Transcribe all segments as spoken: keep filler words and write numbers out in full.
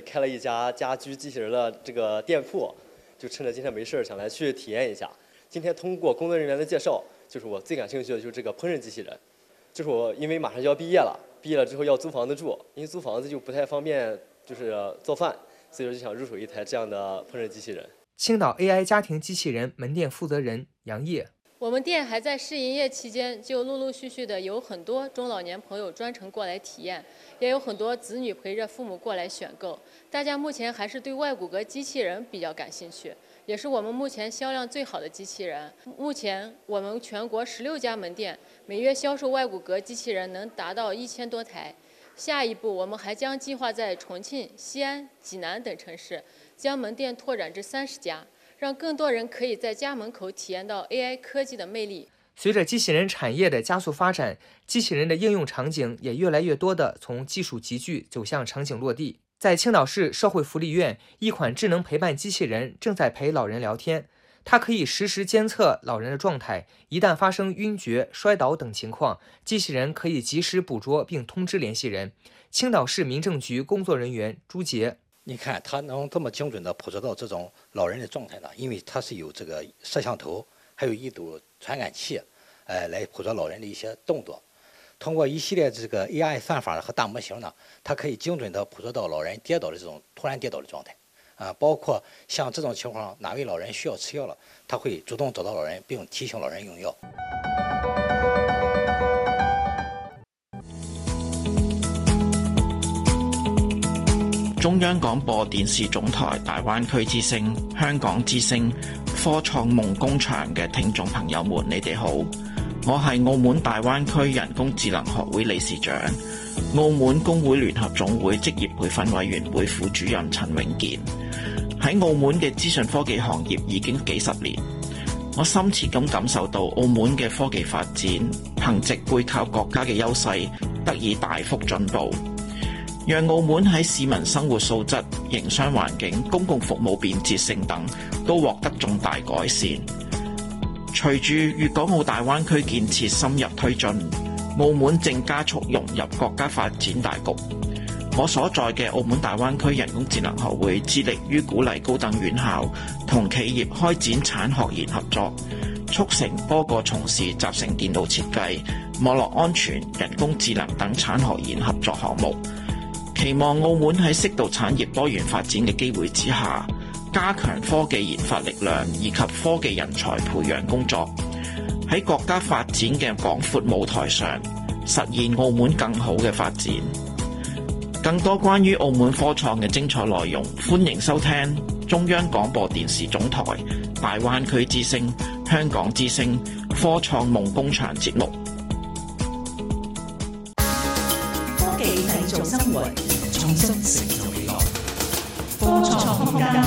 开了一家家居机器人的这个店铺，就趁着今天没事想来去体验一下。今天通过工作人员的介绍，就是我最感兴趣的就是这个烹饪机器人。就是我因为马上就要毕业了，毕业了之后要租房子住，因为租房子就不太方便，就是做饭，所以说就想入手一台这样的烹饪机器人。 青岛 A I 家庭机器人门店负责人杨烨。 我们店还在试营业期间，就陆陆续续的有很多中老年朋友专程过来体验，也有很多子女陪着父母过来选购。大家目前还是对外骨骼机器人比较感兴趣，也是我们目前销量最好的机器人。目前我们全国十六家门店每月销售外骨骼机器人能达到一千多台。下一步我们还将计划在重庆、西安、济南等城市将门店拓展至三十家。让更多人可以在家门口体验到 A I 科技的魅力。 随着机器人产业的加速发展，机器人的应用场景也越来越多的从技术集聚走向场景落地。在青岛市社会福利院，一款智能陪伴机器人正在陪老人聊天，它可以实时监测老人的状态，一旦发生晕厥、摔倒等情况，机器人可以及时捕捉并通知联系人。青岛市民政局工作人员朱杰。 你看它能这么精准地捕捉到这种老人的状态呢？因为它是有这个摄像头，还有一堵传感器，呃，来捕捉老人的一些动作。通过一系列这个 A I 算法和大模型呢，它可以精准地捕捉到老人跌倒的这种突然跌倒的状态，啊、呃，包括像这种情况，哪位老人需要吃药了，它会主动找到老人，并提醒老人用药。 中央廣播電視總台大灣區之聲、香港之聲、科創夢工場嘅聽眾朋友們，你哋好！我係澳門大灣區人工智能學會理事長、澳門工會聯合總會職業培訓委員會副主任陳永健。喺澳門嘅資訊科技行業已經幾十年，我深切咁感受到澳門嘅科技發展，憑藉背靠國家嘅優勢，得以大幅進步。讓澳門喺市民生活素質、營商環境、公共服務便捷性等都獲得重大改善。隨住粵港澳大灣區建設深入推進，澳門正加速融入國家發展大局。我所在嘅澳門大灣區人工智能學會致力於鼓勵高等院校同企業開展產學研合作，促成多個從事集成電腦設計、網絡安全、人工智能等產學研合作項目。期望澳門喺適度產業多元發展嘅機會之下，加強科技研發力量以及科技人才培養工作，喺國家發展嘅廣闊舞台上，實現澳門更好嘅發展。更多關於澳門科創嘅精彩內容，歡迎收聽中央廣播電視總台大灣區之聲、香港之聲、科創夢工場節目。 科技製造生活，創新成就未來。科創空間。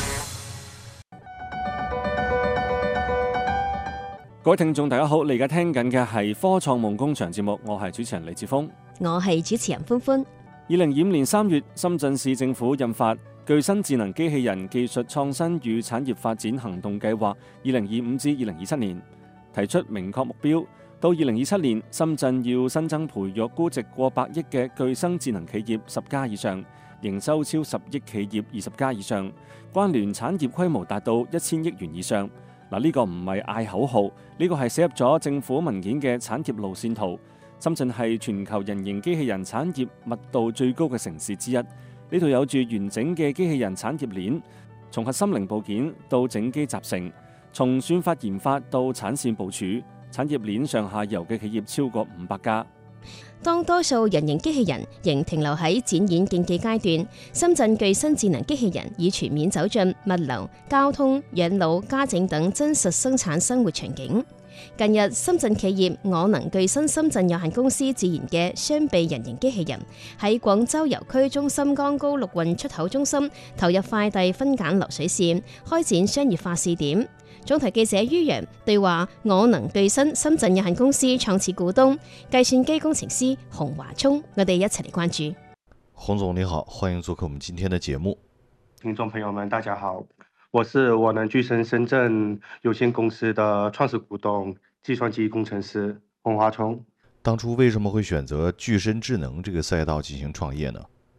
各位聽眾大家好，你而家聽緊嘅係科創夢工場節目，我係主持人李志峰， 我係主持人歡歡。 二零二五年三月，深圳市政府印發《具身智能機器人技術創新與產業發展行動計劃（二零二五至二零二七年）》，提出明確目標，到二零二七年，深圳要新增培育估值過百億嘅具身智能企業十家以上，營收超十億企業二十家以上，關聯產業規模達到一千億元以上。嗱，呢個唔係嗌口號，呢個係寫入咗政府文件嘅產業路線圖。深圳係全球人形機器人產業密度最高嘅城市之一，呢度有住完整嘅機器人產業鏈，從核心零部件到整機集成，從算法研發到產線部署，產業鏈上下游嘅企業超過五百家。 當多數人形機器人仍停留喺展演競技階段，深圳具身智能機器人已全面走進物流、交通、養老、家政等真實生產生活場景。近日，深圳企業我能具身深圳有限公司自研嘅雙臂人形機器人喺廣州郵區中心江高陸運出口中心投入快遞分揀流水線，開展商業化試點。總台記者于洋對話我能具身深圳有限公司創始股東、計算機工程師洪華聰，我哋一齊嚟關注。 洪總你好，歡迎做客我們今天的節目。 聽眾朋友們大家好，我是我能具身深圳有限公司的創始股東、計算機工程師洪華聰。 當初為什麼會選擇具身智能這個賽道進行創業呢？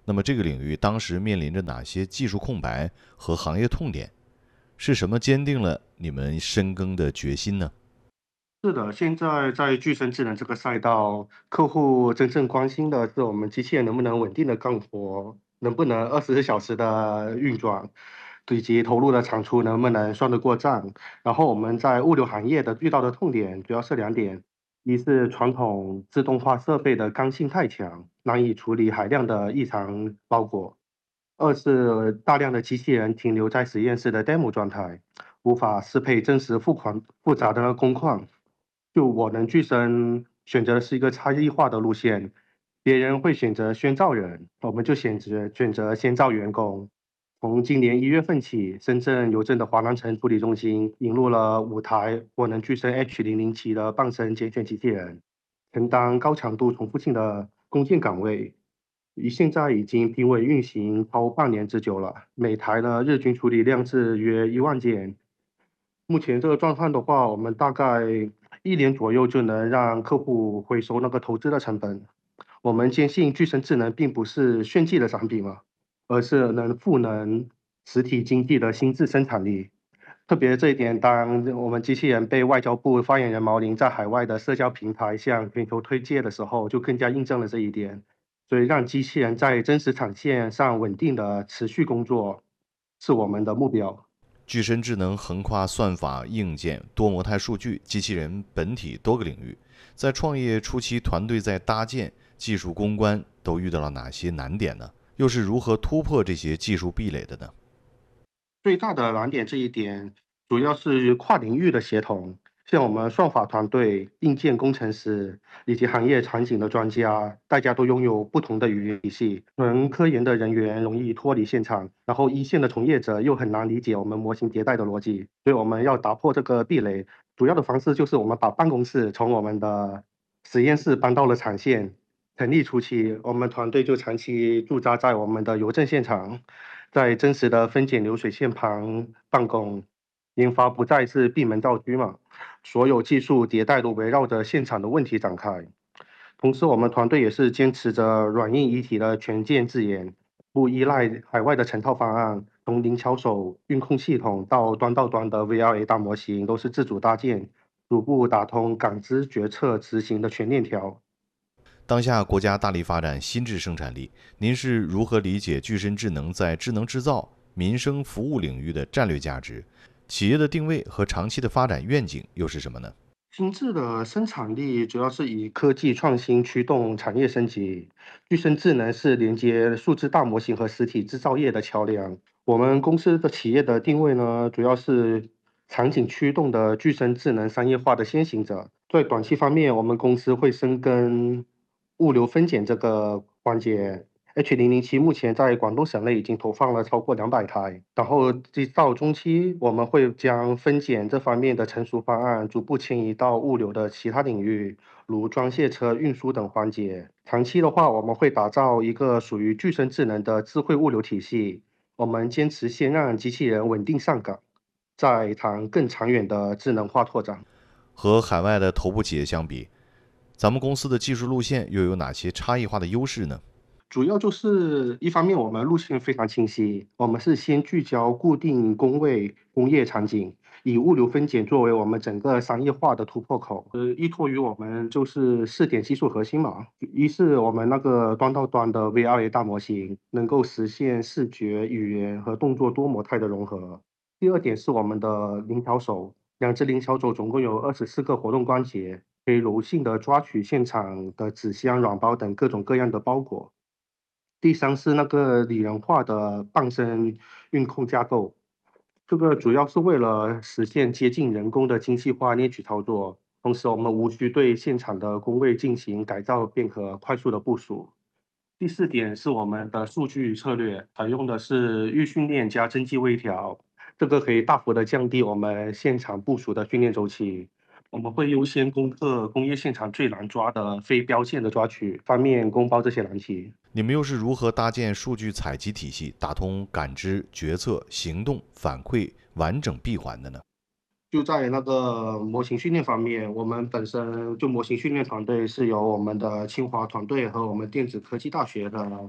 那么这个领域当时面临着哪些技术空白和行业痛点？是什么坚定了你们深耕的决心呢？ 是的，现在在具身智能这个赛道，客户真正关心的是我们机器人能不能稳定的干活，能不能二十四小时的运转，以及投入的产出能不能算得过账。然后我们在物流行业的遇到的痛点主要是两点：一是传统自动化设备的刚性太强，难以处理海量的异常包裹；二是大量的机器人停留在实验室的 demo 状态，无法适配真实复款复杂的工况。就我能具身选择的是一个差异化的路线，别人会选择宣造人，我们就选择选择先造员工。从今年一月份起，深圳邮政的华南城处理中心引入了五台我能具身 H 零零七的半身拣选机器人，承担高强度重复性的工件岗位。现在已经评委运行超半年之久了，每台呢日均处理量是约一万件。目前这个状况的话，我们大概一年左右就能让客户回收那个投资的成本。我们坚信具身智能并不是炫技的产品嘛，而是能赋能实体经济的心智生产力。特别这一点，当我们机器人被外交部发言人毛宁在海外的社交平台向全球推介的时候，就更加印证了这一点。所以让机器人在真实产线上稳定的持续工作，是我们的目标。 具身智能横跨算法、硬件、多模态数据、机器人本体多个领域。在创业初期，团队在搭建、技术攻关都遇到了哪些难点呢？又是如何突破这些技术壁垒的呢？ 最大的难点这一点，主要是跨领域的协同。像我们算法团队、硬件工程师以及行业场景的专家，大家都拥有不同的语言体系。纯科研的人员容易脱离现场，然后一线的从业者又很难理解我们模型迭代的逻辑。所以我们要打破这个壁垒，主要的方式就是我们把办公室从我们的实验室搬到了产线。成立初期，我们团队就长期驻扎在我们的邮政现场，在真实的分拣流水线旁办公。研发不再是闭门造车嘛，所有技术迭代都围绕着现场的问题展开。同时，我们团队也是坚持着软硬一体的全件自研，不依赖海外的成套方案，从零巧手、运控系统到端到端的 V R A 大模型，都是自主搭建，逐步打通感知、决策、执行的全链条。 当下国家大力发展新质生产力，您是如何理解具身智能在智能制造、民生服务领域的战略价值？企业的定位和长期的发展愿景又是什么呢？ 新智的生产力主要是以科技创新驱动产业升级，具身智能是连接数字大模型和实体制造业的桥梁。我们公司的企业的定位呢，主要是场景驱动的具身智能商业化的先行者。在短期方面，我们公司会深耕物流分拣这个环节。H 零零七目前在广东省内已经投放了超过两百台，然后到中期我们会将分拣这方面的成熟方案逐步迁移到物流的其他领域，如装卸车、运输等环节。长期的话，我们会打造一个属于具身智能的智慧物流体系。我们坚持先让机器人稳定上岗，再谈更长远的智能化拓展。 和海外的头部企业相比，咱们公司的技术路线又有哪些差异化的优势呢？ 主要就是一方面，我们路线非常清晰，我们是先聚焦固定工位、工业场景，以物流分拣作为我们整个商业化的突破口。呃，依托于我们就是四点技术核心嘛，一是我们那个端到端的 V R A 大模型，能够实现视觉、语言和动作多模态的融合。第二点是我们的灵巧手，两只灵巧手总共有二十四个活动关节，可以柔性的抓取现场的纸箱、软包等各种各样的包裹。第三是那个拟人化的半身运控架构，这个主要是为了实现接近人工的精细化捏取操作，同时我们无需对现场的工位进行改造，便可快速的部署。第四点是我们的数据策略，采用的是预训练加增肌微调，这个可以大幅的降低我们现场部署的训练周期。我们会优先攻克工业现场最难抓的非标线的抓取，方面攻包这些难题。 你们又是如何搭建数据采集体系，打通感知、决策、行动、反馈完整闭环的呢？ 就在那个模型训练方面，我们本身就模型训练团队是由我们的清华团队和我们电子科技大学的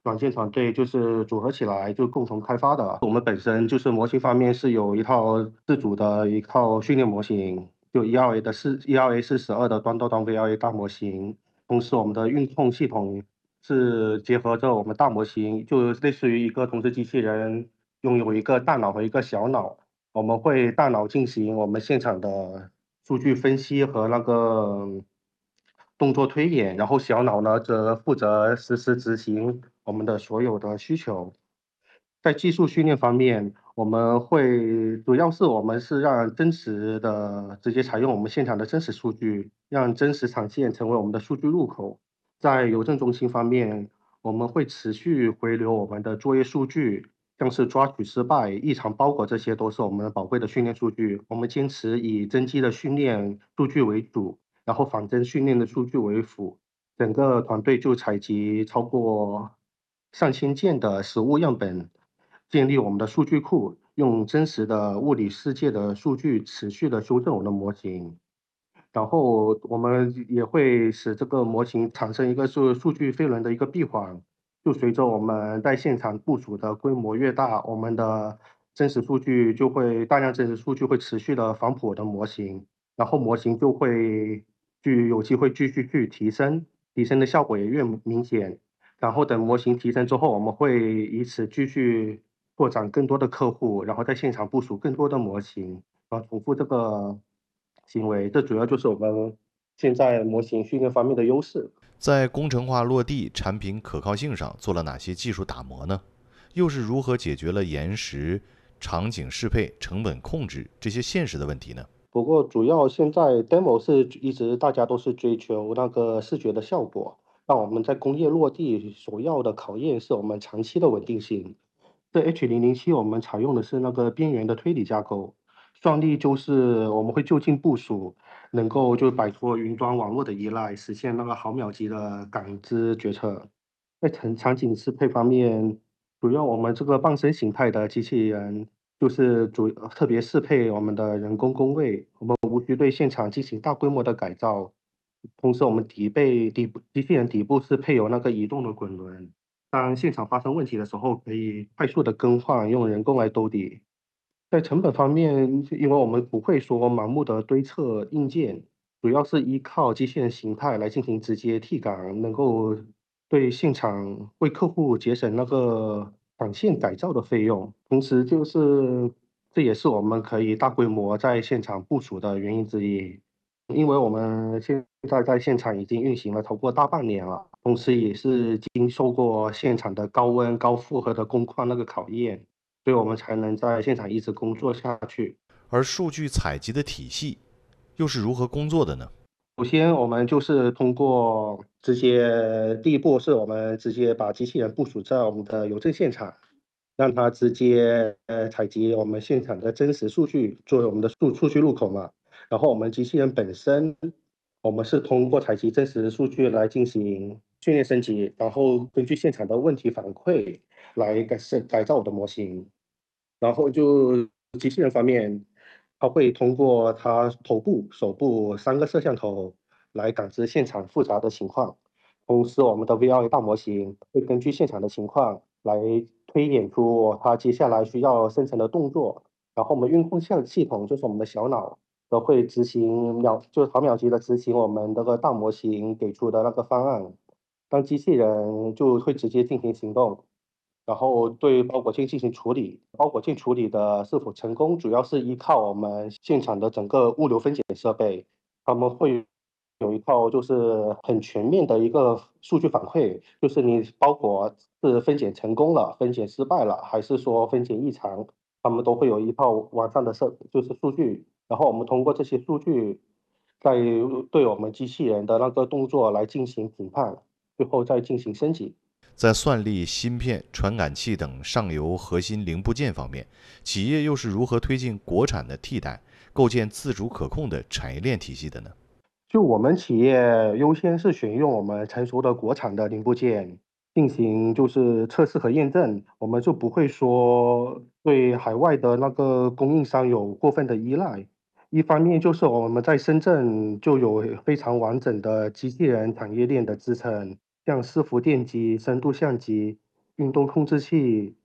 软件团队就是组合起来就共同开发的。我们本身就是模型方面是有一套自主的一套训练模型，就 E R A 的四 E R A 四十二的端到端 V R A 大模型，同时我们的运控系统是结合着我们大模型，就类似于一个同时机器人拥有一个大脑和一个小脑，我们会大脑进行我们现场的数据分析和那个动作推演，然后小脑呢则负责实时执行我们的所有的需求。在技术训练方面，我们会主要是我们是让真实的直接采用我们现场的真实数据，让真实场线成为我们的数据入口。在邮政中心方面，我们会持续回流我们的作业数据，像是抓取失败、异常包裹，这些都是我们宝贵的训练数据。我们坚持以真机的训练数据为主，然后仿真训练的数据为辅。整个团队就采集超过上千件的实物样本，建立我们的数据库，用真实的物理世界的数据持续的修正我们的模型。然后我们也会使这个模型产生一个是数据飞轮的一个闭环，就随着我们在现场部署的规模越大，我们的真实数据就会大量真实数据会持续的反哺我的模型，然后模型就会具有机会继续去提升，提升的效果也越明显。然后等模型提升之后，我们会以此继续拓展更多的客户，然后在现场部署更多的模型，然后重复这个行为，这主要就是我们现在模型训练方面的优势。 在工程化落地、产品可靠性上做了哪些技术打磨呢？又是如何解决了延时、场景适配、成本控制这些现实的问题呢？ 不过主要现在 demo 是一直大家都是追求那个视觉的效果，让我们在工业落地首要的考验是我们长期的稳定性。这 H 零零七我们采用的是那个边缘的推理架构，算力就是我们会就近部署，能够就摆脱云端网络的依赖，实现那个毫秒级的感知决策。在场场景适配方面，主要我们这个傍身形态的机器人就是主特别适配我们的人工工位，我们无需对现场进行大规模的改造。同时，我们底背底部机器人底部是配有那个移动的滚轮，当现场发生问题的时候，可以快速的更换，用人工来兜底。在成本方面，因为我们不会说盲目的堆砌硬件，主要是依靠机器人形态来进行直接替岗，能够对现场为客户节省那个场线改造的费用。同时，就是这也是我们可以大规模在现场部署的原因之一。因为我们现在在现场已经运行了超过大半年了，同时也是经受过现场的高温、高负荷的工况那个考验，所以我们才能在现场一直工作下去。 而数据采集的体系又是如何工作的呢？ 首先，我们就是通过直接，第一步是我们直接把机器人部署在我们的邮政现场，让它直接呃采集我们现场的真实数据作为我们的数数据入口嘛。然后我们机器人本身，我们是通过采集真实数据来进行训练升级，然后根据现场的问题反馈来改善改造我的模型。然后就机器人方面，它会通过它头部、手部三个摄像头来感知现场复杂的情况。同时，我们的 V R A 大模型会根据现场的情况来推演出它接下来需要生成的动作。然后我们运控项系统就是我们的小脑，都会执行秒就是毫秒级的执行我们那个大模型给出的那个方案。当机器人就会直接进行行动。然后对包裹件进行处理，包裹件处理的是否成功，主要是依靠我们现场的整个物流分拣设备，他们会有一套就是很全面的一个数据反馈，就是你包裹是分拣成功了、分拣失败了，还是说分拣异常，他们都会有一套完善的设就是数据，然后我们通过这些数据，再对我们机器人的那个动作来进行评判，最后再进行升级。 在算力、芯片、传感器等上游核心零部件方面，企业又是如何推进国产的替代，构建自主可控的产业链体系的呢？ 就我们企业优先是选用我们成熟的国产的零部件进行就是测试和验证，我们就不会说对海外的那个供应商有过分的依赖。一方面就是我们在深圳就有非常完整的机器人产业链的支撑，像伺服电机、深度相机、 运动控制器